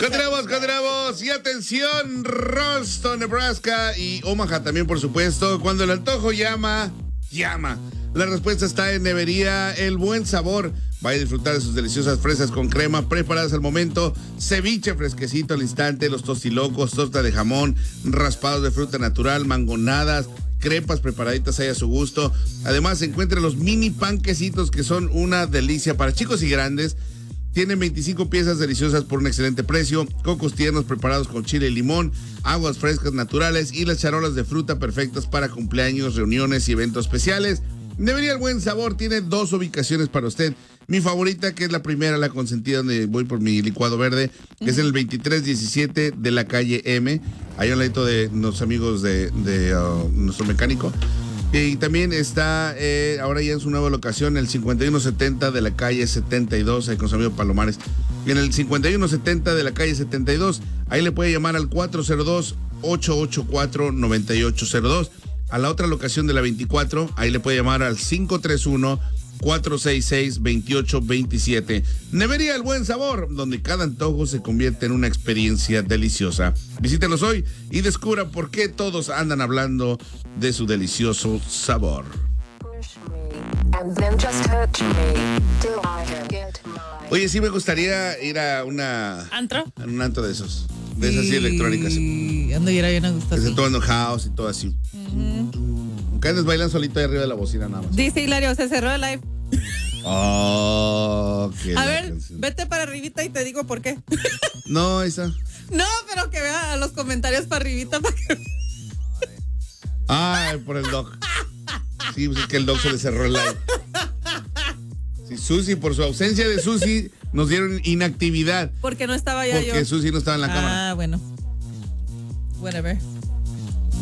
Continuamos. Y atención, Ralston, Nebraska y Omaha también, por supuesto. Cuando el antojo llama. La respuesta está en Nevería El Buen Sabor. Vaya a disfrutar de sus deliciosas fresas con crema preparadas al momento, ceviche fresquecito al instante, los tostilocos, torta de jamón, raspados de fruta natural, mangonadas, crepas preparaditas ahí a su gusto. Además, se encuentran los mini panquecitos que son una delicia para chicos y grandes. Tienen 25 piezas deliciosas por un excelente precio, cocos tiernos preparados con chile y limón, aguas frescas naturales y las charolas de fruta perfectas para cumpleaños, reuniones y eventos especiales. Nevería El Buen Sabor tiene 2 ubicaciones para usted. Mi favorita, que es la primera, la consentida, donde voy por mi licuado verde, que es en el 2317 de la calle M, ahí al ladito de nuestros amigos de nuestro mecánico. Y también está, ahora ya en su nueva locación, el 5170 de la calle 72, ahí con su amigo Palomares. Y en el 5170 de la calle 72, ahí le puede llamar al 402-884-9802. A la otra locación de la 24, ahí le puede llamar al 531-466-2827. Nevería El Buen Sabor, donde cada antojo se convierte en una experiencia deliciosa. Visítenos hoy y descubra por qué todos andan hablando de su delicioso sabor. Oye, sí me gustaría ir a una... ¿Antro? A un antro de esos. De esas sí electrónicas. Y ando ir a bien a gusto. Que se tomando house y todo así. Aunque andes bailan solito ahí arriba de la bocina nada más. Dice Hilario, se cerró el live. Oh, qué A ver, vete para arribita y te digo por qué. No, esa. No, pero que vea los comentarios para arribita para que... Ay, por el Doc. Sí, pues es que el Doc se le cerró el live. Sí, Susi, por su ausencia de Susi, nos dieron inactividad. Porque no estaba ya yo. Porque Susi no estaba en la cámara. Ah, bueno. Whatever.